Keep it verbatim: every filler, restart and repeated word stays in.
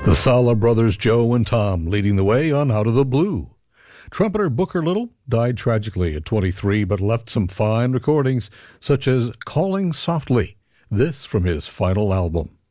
The Sala brothers Joe and Tom leading the way on Out of the Blue. Trumpeter Booker Little died tragically at twenty-three, but left some fine recordings, such as Calling Softly, this from his final album.